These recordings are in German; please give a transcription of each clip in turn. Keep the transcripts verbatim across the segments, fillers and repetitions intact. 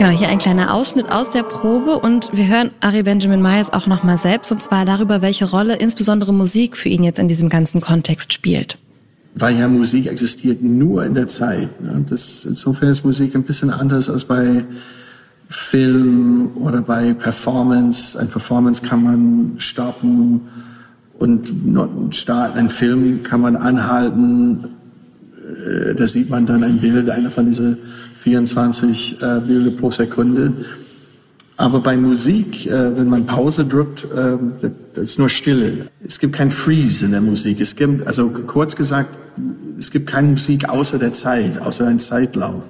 Genau, hier ein kleiner Ausschnitt aus der Probe und wir hören Ari Benjamin Myers auch nochmal selbst, und zwar darüber, welche Rolle insbesondere Musik für ihn jetzt in diesem ganzen Kontext spielt. Weil ja Musik existiert nur in der Zeit. Ne? Das, insofern ist Musik ein bisschen anders als bei Film oder bei Performance. Ein Performance kann man stoppen und starten. Ein Film kann man anhalten. Da sieht man dann ein Bild, einer von diesen vierundzwanzig äh, Bilder pro Sekunde. Aber bei Musik, äh, wenn man Pause drückt, äh, das, das ist nur Stille. Es gibt kein Freeze in der Musik. Es gibt, also kurz gesagt, es gibt keine Musik außer der Zeit, außer ein Zeitlauf.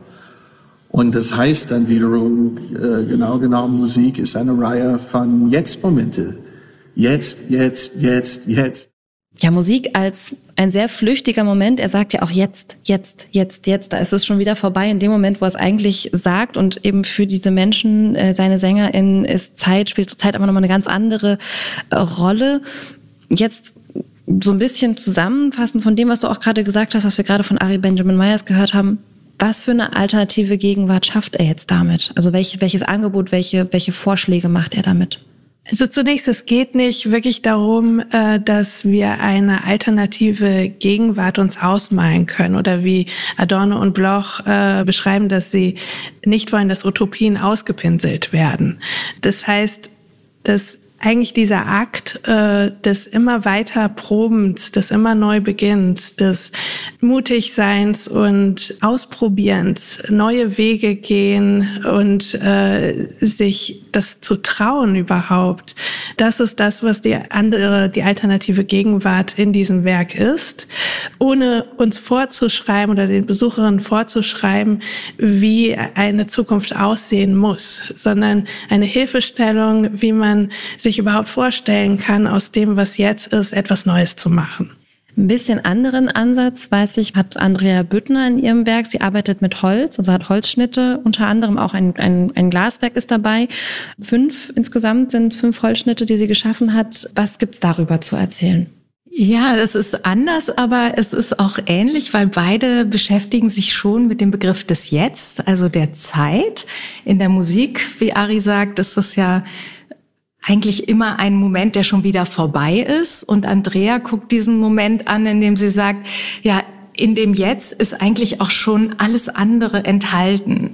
Und das heißt dann wiederum, äh, genau genommen, Musik ist eine Reihe von Jetzt-Momente. Jetzt, jetzt, jetzt, jetzt. Ja, Musik als ein sehr flüchtiger Moment. Er sagt ja auch jetzt, jetzt, jetzt, jetzt. Da ist es schon wieder vorbei in dem Moment, wo er es eigentlich sagt. Und eben für diese Menschen, äh, seine SängerInnen, ist Zeit, spielt Zeit aber nochmal eine ganz andere äh, Rolle. Jetzt so ein bisschen zusammenfassen von dem, was du auch gerade gesagt hast, was wir gerade von Ari Benjamin Myers gehört haben. Was für eine alternative Gegenwart schafft er jetzt damit? Also welche, welches Angebot, welche, welche Vorschläge macht er damit? Also zunächst, es geht nicht wirklich darum, dass wir eine alternative Gegenwart uns ausmalen können oder wie Adorno und Bloch beschreiben, dass sie nicht wollen, dass Utopien ausgepinselt werden. Das heißt, dass eigentlich dieser Akt äh, des immer weiter Probens, des immer neu Beginnens, des Mutigseins und Ausprobierens, neue Wege gehen und äh, sich das zu trauen überhaupt, das ist das, was die andere, die alternative Gegenwart in diesem Werk ist, ohne uns vorzuschreiben oder den Besucherinnen vorzuschreiben, wie eine Zukunft aussehen muss, sondern eine Hilfestellung, wie man sich überhaupt vorstellen kann, aus dem, was jetzt ist, etwas Neues zu machen. Ein bisschen anderen Ansatz, weiß ich, hat Andrea Büttner in ihrem Werk. Sie arbeitet mit Holz, also hat Holzschnitte, unter anderem auch ein, ein, ein Glaswerk ist dabei. Fünf insgesamt sind es fünf Holzschnitte, die sie geschaffen hat. Was gibt's darüber zu erzählen? Ja, es ist anders, aber es ist auch ähnlich, weil beide beschäftigen sich schon mit dem Begriff des Jetzt, also der Zeit. In der Musik, wie Ari sagt, ist das ja eigentlich immer ein Moment, der schon wieder vorbei ist. Und Andrea guckt diesen Moment an, in dem sie sagt, ja, in dem Jetzt ist eigentlich auch schon alles andere enthalten.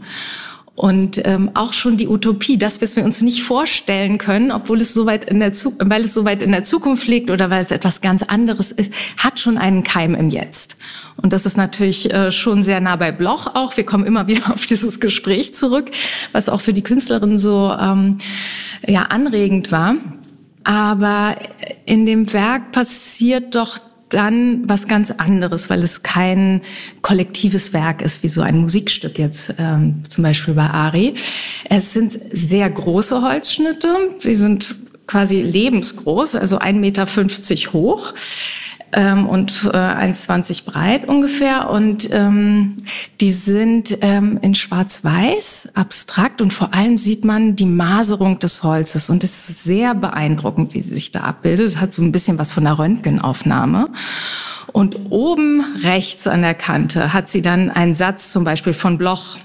Und ähm, auch schon die Utopie, das, was wir uns nicht vorstellen können, obwohl es so weit in der Zu- weil es so weit in der Zukunft liegt oder weil es etwas ganz anderes ist, hat schon einen Keim im Jetzt. Und das ist natürlich äh, schon sehr nah bei Bloch auch. Wir kommen immer wieder auf dieses Gespräch zurück, was auch für die Künstlerin so ähm, ja anregend war. Aber in dem Werk passiert doch dann was ganz anderes, weil es kein kollektives Werk ist, wie so ein Musikstück jetzt ähm, zum Beispiel bei Ari. Es sind sehr große Holzschnitte, die sind quasi lebensgroß, also ein Meter fünfzig hoch ähm, und äh, eins Komma zwanzig breit ungefähr. Und ähm, die sind ähm, in Schwarz-Weiß, abstrakt, und vor allem sieht man die Maserung des Holzes. Und es ist sehr beeindruckend, wie sie sich da abbildet. Es hat so ein bisschen was von einer Röntgenaufnahme. Und oben rechts an der Kante hat sie dann einen Satz zum Beispiel von Bloch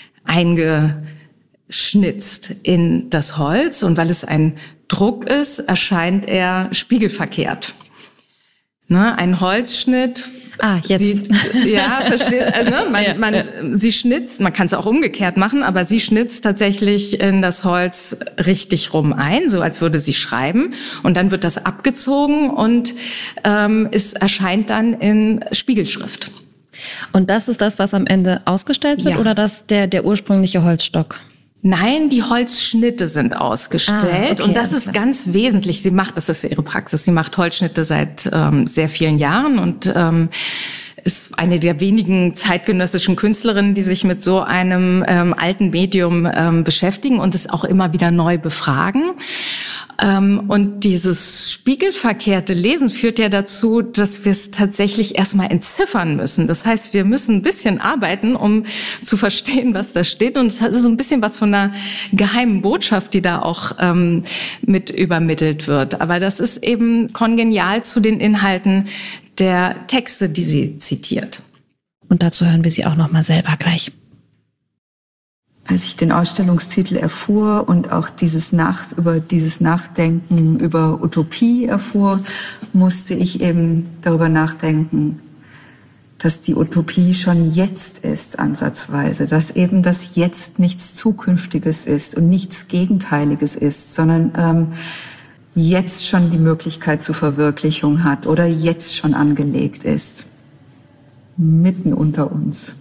eingeschnitzt in das Holz. Und weil es ein Druck ist, erscheint er spiegelverkehrt. Ne, ein Holzschnitt. Ah, jetzt. Sie, ja, versteht, äh, ne, man, ja, man, ja. sie schnitzt, man kann es auch umgekehrt machen, aber sie schnitzt tatsächlich in das Holz richtig rum ein, so als würde sie schreiben. Und dann wird das abgezogen und ähm, es erscheint dann in Spiegelschrift. Und das ist das, was am Ende ausgestellt wird, Ja. oder das der, der ursprüngliche Holzstock? Nein, die Holzschnitte sind ausgestellt. Ah, okay, und das alles ist klar. ganz wesentlich. Sie macht, das ist ihre Praxis, sie macht Holzschnitte seit ähm, sehr vielen Jahren und ähm, ist eine der wenigen zeitgenössischen Künstlerinnen, die sich mit so einem ähm, alten Medium ähm, beschäftigen und es auch immer wieder neu befragen. Ähm, und dieses spiegelverkehrte Lesen führt ja dazu, dass wir es tatsächlich erstmal entziffern müssen. Das heißt, wir müssen ein bisschen arbeiten, um zu verstehen, was da steht. Und es hat so ein bisschen was von einer geheimen Botschaft, die da auch ähm, mit übermittelt wird. Aber das ist eben kongenial zu den Inhalten der Texte, die sie zitiert. Und dazu hören wir sie auch noch mal selber gleich. als ich den Ausstellungstitel erfuhr und auch dieses Nach, über dieses Nachdenken über Utopie erfuhr, musste ich eben darüber nachdenken, dass die Utopie schon jetzt ist, ansatzweise, dass eben das Jetzt nichts Zukünftiges ist und nichts Gegenteiliges ist, sondern ähm, jetzt schon die Möglichkeit zur Verwirklichung hat oder jetzt schon angelegt ist, mitten unter uns.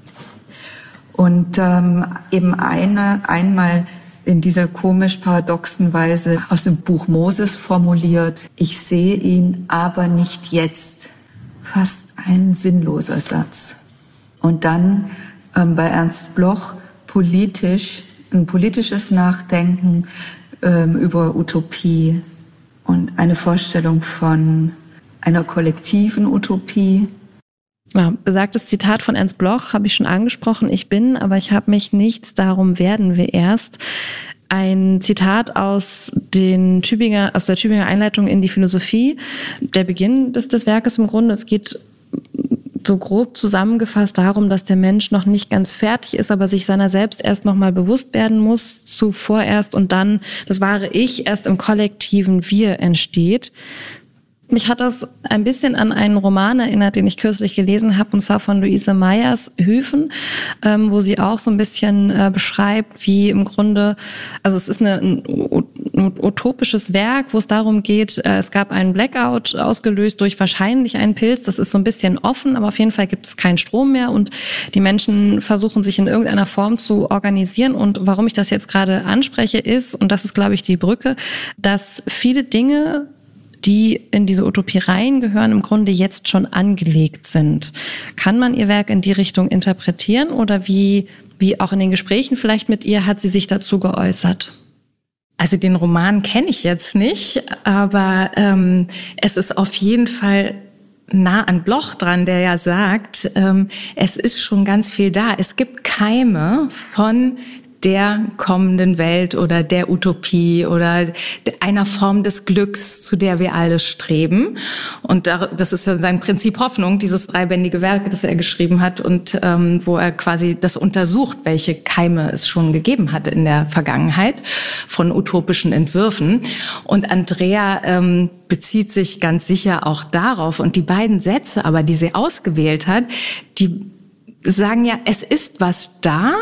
Und ähm, eben eine, einmal in dieser komisch paradoxen Weise aus dem Buch Moses formuliert, ich sehe ihn, aber nicht jetzt. Fast ein sinnloser Satz. Und dann ähm, bei Ernst Bloch politisch, ein politisches Nachdenken ähm, über Utopie und eine Vorstellung von einer kollektiven Utopie. Ja, besagtes Zitat von Ernst Bloch habe ich schon angesprochen. Ich bin, aber ich habe mich nicht, darum werden wir erst. Ein Zitat aus den Tübinger, aus der Tübinger Einleitung in die Philosophie, der Beginn des, des Werkes im Grunde. Es geht so grob zusammengefasst darum, dass der Mensch noch nicht ganz fertig ist, aber sich seiner selbst erst noch mal bewusst werden muss, zuvor erst und dann das wahre Ich erst im kollektiven Wir entsteht. Mich hat das ein bisschen an einen Roman erinnert, den ich kürzlich gelesen habe, und zwar von Luise Meyers Höfen, ähm, wo sie auch so ein bisschen äh, beschreibt, wie im Grunde, also es ist eine, ein, ein utopisches Werk, wo es darum geht, äh, es gab einen Blackout ausgelöst durch wahrscheinlich einen Pilz, das ist so ein bisschen offen, aber auf jeden Fall gibt es keinen Strom mehr und die Menschen versuchen sich in irgendeiner Form zu organisieren. Und warum ich das jetzt gerade anspreche ist, und das ist, glaube ich, die Brücke, dass viele Dinge, die in diese Utopie reingehören, im Grunde jetzt schon angelegt sind. Kann man ihr Werk in die Richtung interpretieren oder wie, wie auch in den Gesprächen vielleicht mit ihr hat sie sich dazu geäußert? Also den Roman kenne ich jetzt nicht, aber ähm, es ist auf jeden Fall nah an Bloch dran, der ja sagt, ähm, es ist schon ganz viel da. Es gibt Keime von der kommenden Welt oder der Utopie oder einer Form des Glücks, zu der wir alle streben. Und das ist ja sein Prinzip Hoffnung, dieses dreibändige Werk, das er geschrieben hat und ähm, wo er quasi das untersucht, welche Keime es schon gegeben hatte in der Vergangenheit von utopischen Entwürfen. Und Andrea ähm, bezieht sich ganz sicher auch darauf. Und die beiden Sätze aber, die sie ausgewählt hat, die sagen ja, es ist was da,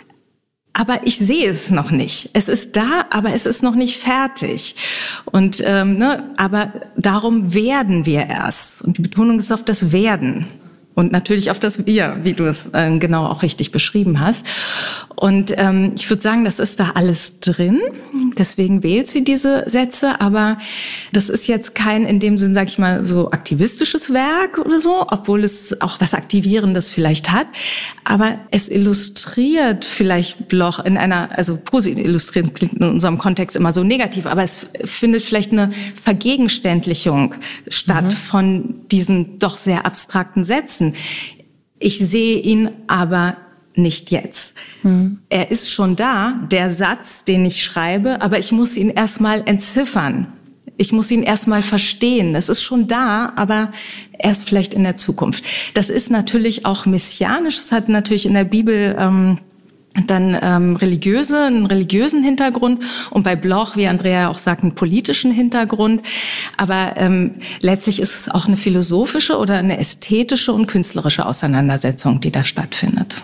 aber ich sehe es noch nicht. Es ist da, aber es ist noch nicht fertig. Und ähm, ne, aber darum werden wir erst. Und die Betonung ist auf das Werden. Und natürlich auf das Wir, wie du es äh, genau auch richtig beschrieben hast. Und ähm, ich würde sagen, das ist da alles drin. Deswegen wählt sie diese Sätze. Aber das ist jetzt kein, in dem Sinn, sag ich mal, so aktivistisches Werk oder so, obwohl es auch was Aktivierendes vielleicht hat. Aber es illustriert vielleicht Bloch in einer, also positiv illustrieren klingt in unserem Kontext immer so negativ, aber es findet vielleicht eine Vergegenständlichung statt mhm. von diesen doch sehr abstrakten Sätzen. Ich sehe ihn aber nicht jetzt. Mhm. Er ist schon da, der Satz, den ich schreibe, aber ich muss ihn erstmal entziffern. Ich muss ihn erstmal verstehen. Es ist schon da, aber erst vielleicht in der Zukunft. Das ist natürlich auch messianisch. Es hat natürlich in der Bibel ähm, dann ähm, religiöse, einen religiösen Hintergrund und bei Bloch, wie Andrea auch sagt, einen politischen Hintergrund. Aber ähm, letztlich ist es auch eine philosophische oder eine ästhetische und künstlerische Auseinandersetzung, die da stattfindet.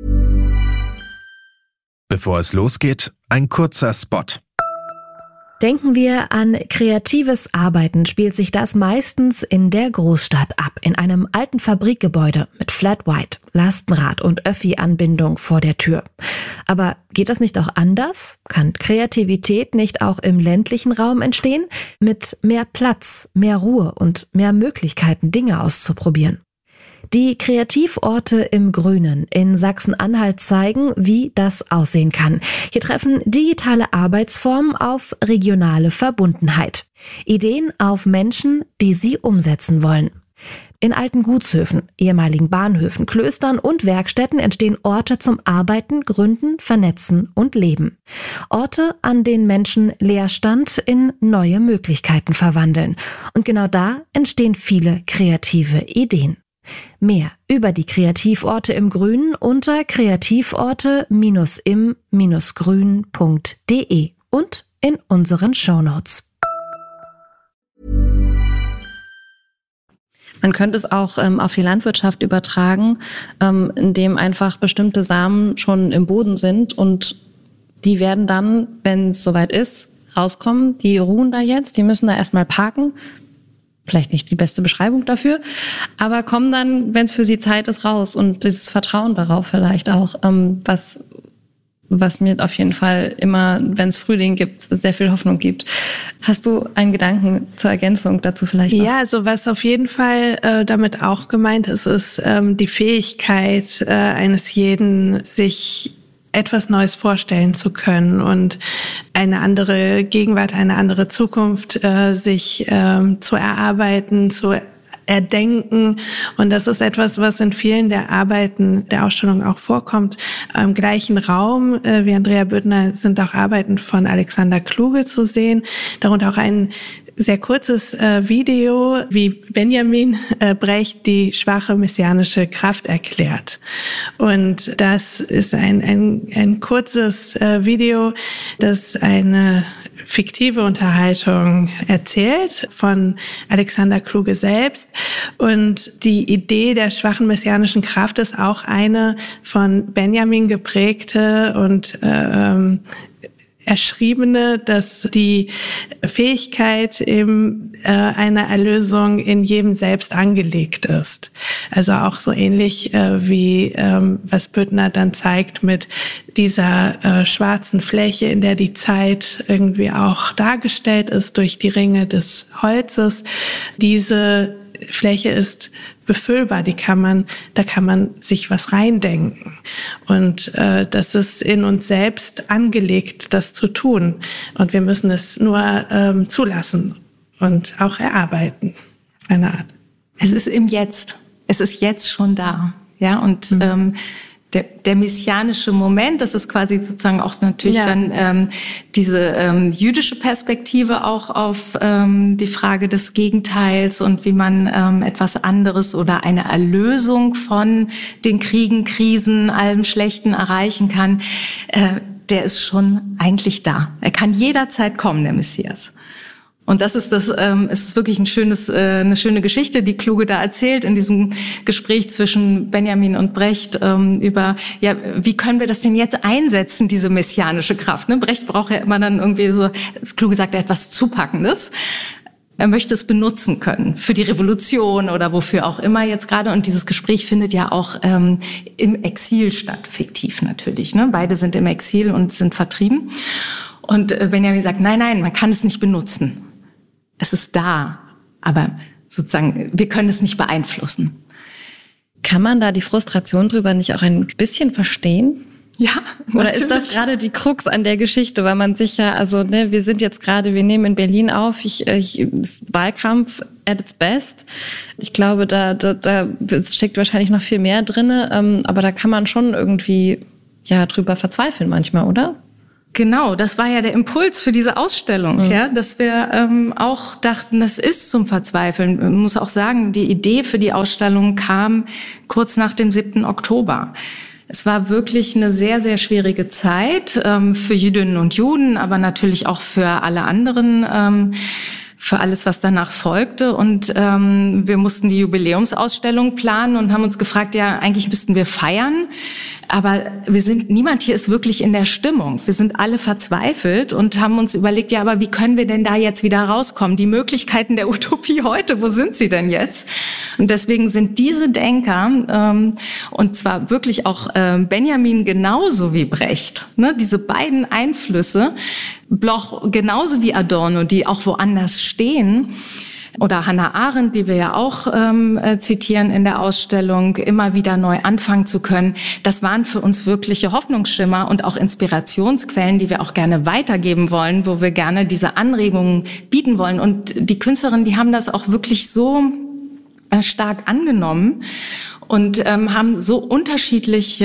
Bevor es losgeht, ein kurzer Spot. Denken wir an kreatives Arbeiten, spielt sich das meistens in der Großstadt ab, in einem alten Fabrikgebäude mit Flat White, Lastenrad und Öffi-Anbindung vor der Tür. Aber geht das nicht auch anders? Kann Kreativität nicht auch im ländlichen Raum entstehen? Mit mehr Platz, mehr Ruhe und mehr Möglichkeiten, Dinge auszuprobieren. Die Kreativorte im Grünen in Sachsen-Anhalt zeigen, wie das aussehen kann. Hier treffen digitale Arbeitsformen auf regionale Verbundenheit. Ideen auf Menschen, die sie umsetzen wollen. In alten Gutshöfen, ehemaligen Bahnhöfen, Klöstern und Werkstätten entstehen Orte zum Arbeiten, Gründen, Vernetzen und Leben. Orte, an denen Menschen Leerstand in neue Möglichkeiten verwandeln. Und genau da entstehen viele kreative Ideen. Mehr über die Kreativorte im Grünen unter kreativorte Bindestrich im Bindestrich grün punkt de und in unseren Shownotes. Man könnte es auch ähm, auf die Landwirtschaft übertragen, ähm, indem einfach bestimmte Samen schon im Boden sind und die werden dann, wenn es soweit ist, rauskommen. Die ruhen da jetzt, die müssen da erstmal parken. Vielleicht nicht die beste Beschreibung dafür, aber kommen dann, wenn es für sie Zeit ist, raus. Und dieses Vertrauen darauf vielleicht auch, ähm, was, was mir auf jeden Fall immer, wenn es Frühling gibt, sehr viel Hoffnung gibt. Hast du einen Gedanken zur Ergänzung dazu vielleicht noch? Ja, also was auf jeden Fall äh, damit auch gemeint ist, ist ähm, die Fähigkeit äh, eines jeden, sich etwas Neues vorstellen zu können und eine andere Gegenwart, eine andere Zukunft äh, sich ähm, zu erarbeiten, zu erdenken. Und das ist etwas, was in vielen der Arbeiten der Ausstellung auch vorkommt. Im gleichen Raum äh, wie Andrea Büttner sind auch Arbeiten von Alexander Kluge zu sehen, darunter auch ein sehr kurzes äh, Video, wie Benjamin äh, Brecht die schwache messianische Kraft erklärt. Und das ist ein, ein, ein kurzes äh, Video, das eine fiktive Unterhaltung erzählt von Alexander Kluge selbst. Und die Idee der schwachen messianischen Kraft ist auch eine von Benjamin geprägte und äh, erschriebene, dass die Fähigkeit eben äh, einer Erlösung in jedem selbst angelegt ist. Also auch so ähnlich äh, wie ähm, was Büttner dann zeigt mit dieser äh, schwarzen Fläche, in der die Zeit irgendwie auch dargestellt ist durch die Ringe des Holzes. Diese Fläche ist befüllbar, die kann man, da kann man sich was reindenken. Und äh, das ist in uns selbst angelegt, das zu tun. Und wir müssen es nur ähm, zulassen und auch erarbeiten, auf eine Art. Es ist im Jetzt. Es ist jetzt schon da. Ja, und mhm. ähm, Der, der messianische Moment, das ist quasi sozusagen auch natürlich ja. dann ähm, diese ähm, jüdische Perspektive auch auf ähm, die Frage des Gegenteils und wie man ähm, etwas anderes oder eine Erlösung von den Kriegen, Krisen, allem Schlechten erreichen kann. Äh, der ist schon eigentlich da. Er kann jederzeit kommen, der Messias. Und das ist das, ähm, ist wirklich ein schönes, äh, eine schöne Geschichte, die Kluge da erzählt in diesem Gespräch zwischen Benjamin und Brecht ähm, über, ja, wie können wir das denn jetzt einsetzen, diese messianische Kraft? Ne? Brecht braucht ja immer dann irgendwie so, Kluge sagt, etwas Zupackendes. Er möchte es benutzen können für die Revolution oder wofür auch immer jetzt gerade. Und dieses Gespräch findet ja auch ähm, im Exil statt, fiktiv natürlich. Ne? Beide sind im Exil und sind vertrieben. Und äh, Benjamin sagt, nein, nein, man kann es nicht benutzen. Es ist da, aber sozusagen, wir können es nicht beeinflussen. Kann man da die Frustration drüber nicht auch ein bisschen verstehen? Ja, Oder natürlich. ist das gerade die Krux an der Geschichte, weil man sich ja, also ne, wir sind jetzt gerade, wir nehmen in Berlin auf, ich, ich ist Wahlkampf at its best. Ich glaube, da, da, da steckt wahrscheinlich noch viel mehr drinne, ähm, aber da kann man schon irgendwie ja drüber verzweifeln manchmal, oder? Genau, das war ja der Impuls für diese Ausstellung, mhm. ja, dass wir ähm, auch dachten, das ist zum Verzweifeln. Man muss auch sagen, die Idee für die Ausstellung kam kurz nach dem siebten Oktober. Es war wirklich eine sehr, sehr schwierige Zeit ähm, für Jüdinnen und Juden, aber natürlich auch für alle anderen, ähm, für alles, was danach folgte. Und ähm, wir mussten die Jubiläumsausstellung planen und haben uns gefragt, ja, eigentlich müssten wir feiern. Aber wir sind, niemand hier ist wirklich in der Stimmung. Wir sind alle verzweifelt und haben uns überlegt, ja, aber wie können wir denn da jetzt wieder rauskommen? Die Möglichkeiten der Utopie heute, wo sind sie denn jetzt? Und deswegen sind diese Denker, ähm, und zwar wirklich auch ähm, Benjamin genauso wie Brecht, ne, diese beiden Einflüsse, Bloch genauso wie Adorno, die auch woanders stehen, oder Hannah Arendt, die wir ja auch ähm, äh, zitieren in der Ausstellung, immer wieder neu anfangen zu können. Das waren für uns wirkliche Hoffnungsschimmer und auch Inspirationsquellen, die wir auch gerne weitergeben wollen, wo wir gerne diese Anregungen bieten wollen. Und die Künstlerinnen, die haben das auch wirklich so äh, stark angenommen und ähm, haben so unterschiedliche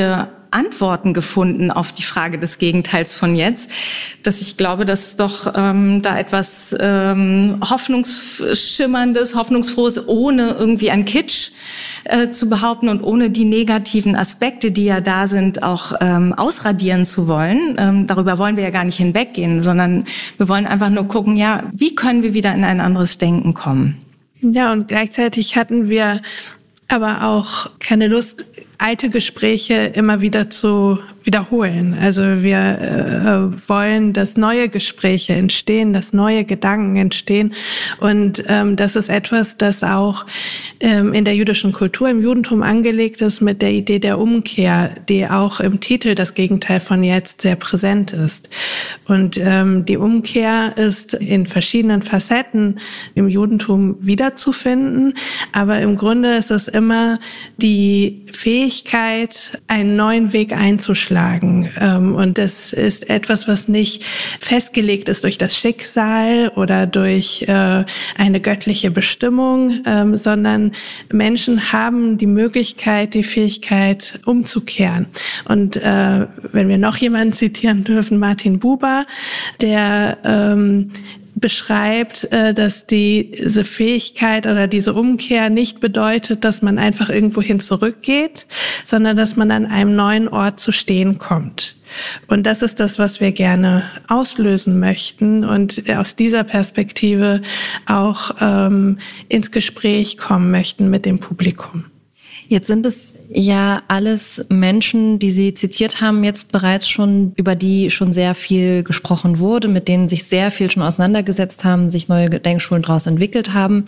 Antworten gefunden auf die Frage des Gegenteils von jetzt, dass ich glaube, dass doch ähm, da etwas ähm, Hoffnungsschimmerndes, Hoffnungsfrohes, ohne irgendwie ein Kitsch äh, zu behaupten und ohne die negativen Aspekte, die ja da sind, auch ähm, ausradieren zu wollen. Ähm, darüber wollen wir ja gar nicht hinweggehen, sondern wir wollen einfach nur gucken, ja, wie können wir wieder in ein anderes Denken kommen? Ja, und gleichzeitig hatten wir aber auch keine Lust, alte Gespräche immer wieder zu wiederholen. Also wir äh, wollen, dass neue Gespräche entstehen, dass neue Gedanken entstehen. Und ähm, das ist etwas, das auch ähm, in der jüdischen Kultur, im Judentum angelegt ist mit der Idee der Umkehr, die auch im Titel das Gegenteil von jetzt sehr präsent ist. Und ähm, die Umkehr ist in verschiedenen Facetten im Judentum wiederzufinden. Aber im Grunde ist es immer die Fähigkeit, einen neuen Weg einzuschlagen. Und das ist etwas, was nicht festgelegt ist durch das Schicksal oder durch eine göttliche Bestimmung, sondern Menschen haben die Möglichkeit, die Fähigkeit umzukehren. Und wenn wir noch jemanden zitieren dürfen, Martin Buber, der ähm, beschreibt, dass diese Fähigkeit oder diese Umkehr nicht bedeutet, dass man einfach irgendwohin zurückgeht, sondern dass man an einem neuen Ort zu stehen kommt. Und das ist das, was wir gerne auslösen möchten und aus dieser Perspektive auch ähm, ins Gespräch kommen möchten mit dem Publikum. Jetzt sind es ja alles Menschen, die Sie zitiert haben, jetzt bereits schon, über die schon sehr viel gesprochen wurde, mit denen sich sehr viel schon auseinandergesetzt haben, sich neue Denkschulen daraus entwickelt haben.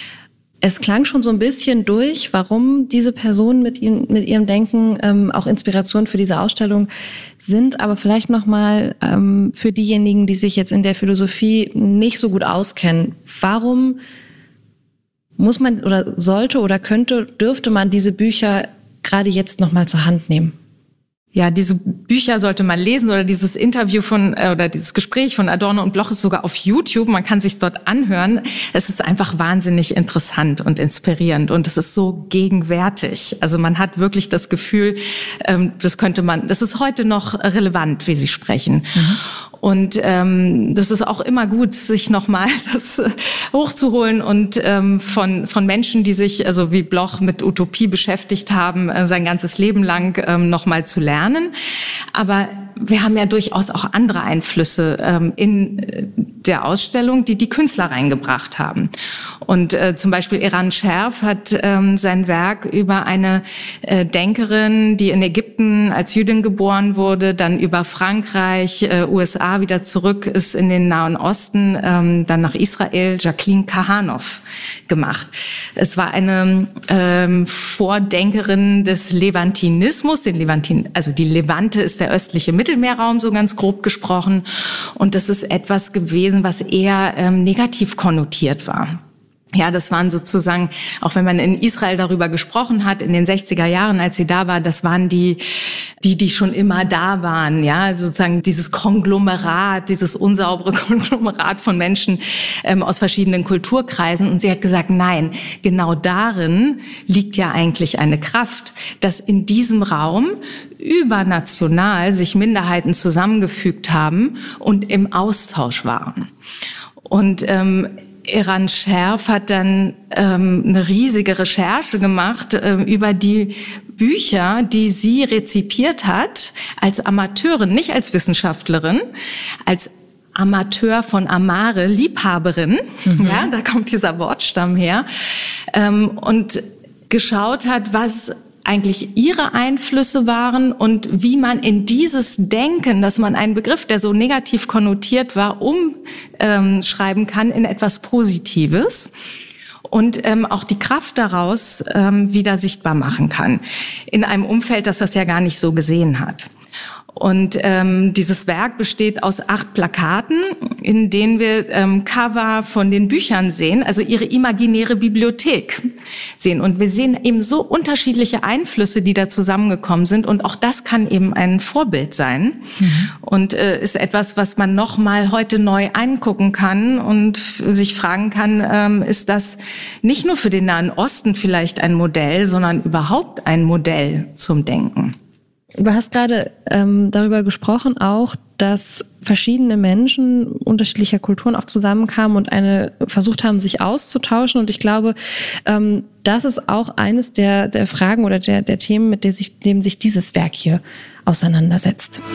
Es klang schon so ein bisschen durch, warum diese Personen mit, ihnen, mit ihrem Denken ähm, auch Inspiration für diese Ausstellung sind, aber vielleicht nochmal ähm, für diejenigen, die sich jetzt in der Philosophie nicht so gut auskennen. Warum muss man oder sollte oder könnte, dürfte man diese Bücher gerade jetzt noch mal zur Hand nehmen? Ja, diese Bücher sollte man lesen oder dieses Interview von äh, oder dieses Gespräch von Adorno und Bloch ist sogar auf YouTube. Man kann sich's dort anhören. Es ist einfach wahnsinnig interessant und inspirierend und es ist so gegenwärtig. Also man hat wirklich das Gefühl, ähm, das könnte man, das ist heute noch relevant, wie Sie sprechen. Mhm. Und ähm, das ist auch immer gut, sich nochmal das äh, hochzuholen und ähm, von von Menschen, die sich, also wie Bloch, mit Utopie beschäftigt haben, äh, sein ganzes Leben lang ähm, nochmal zu lernen. Aber wir haben ja durchaus auch andere Einflüsse ähm, in der Ausstellung, die die Künstler reingebracht haben. Und äh, zum Beispiel Eran Scherf hat ähm, sein Werk über eine äh, Denkerin, die in Ägypten als Jüdin geboren wurde, dann über Frankreich, äh, U S A wieder zurück ist in den Nahen Osten, ähm, dann nach Israel, Jacqueline Kahanoff gemacht. Es war eine ähm, Vordenkerin des Levantinismus, den Levantin, also die Levante ist der östliche Mittelmeerraum, so ganz grob gesprochen. Und das ist etwas gewesen, was eher ähm, negativ konnotiert war. Ja, das waren sozusagen, auch wenn man in Israel darüber gesprochen hat, in den sechziger Jahren, als sie da war, das waren die, die, die schon immer da waren, ja, sozusagen dieses Konglomerat, dieses unsaubere Konglomerat von Menschen ähm, aus verschiedenen Kulturkreisen. Und sie hat gesagt, nein, genau darin liegt ja eigentlich eine Kraft, dass in diesem Raum übernational sich Minderheiten zusammengefügt haben und im Austausch waren. Und ähm, Eran Scherf hat dann ähm, eine riesige Recherche gemacht ähm, über die Bücher, die sie rezipiert hat als Amateurin, nicht als Wissenschaftlerin, als Amateur von Amare, Liebhaberin, mhm. ja, da kommt dieser Wortstamm her, ähm, und geschaut hat, was eigentlich ihre Einflüsse waren und wie man in dieses Denken, dass man einen Begriff, der so negativ konnotiert war, umschreiben kann in etwas Positives und ähm, auch die Kraft daraus ähm, wieder sichtbar machen kann in einem Umfeld, das das ja gar nicht so gesehen hat. Und ähm, dieses Werk besteht aus acht Plakaten, in denen wir ähm, Cover von den Büchern sehen, also ihre imaginäre Bibliothek sehen. Und wir sehen eben so unterschiedliche Einflüsse, die da zusammengekommen sind. Und auch das kann eben ein Vorbild sein. Mhm. Und äh, ist etwas, was man noch mal heute neu angucken kann und sich fragen kann, ähm, ist das nicht nur für den Nahen Osten vielleicht ein Modell, sondern überhaupt ein Modell zum Denken? Du hast gerade ähm, darüber gesprochen auch, dass verschiedene Menschen unterschiedlicher Kulturen auch zusammenkamen und eine versucht haben, sich auszutauschen. Und ich glaube, ähm, das ist auch eines der, der Fragen oder der, der Themen, mit der sich, dem sich dieses Werk hier auseinandersetzt.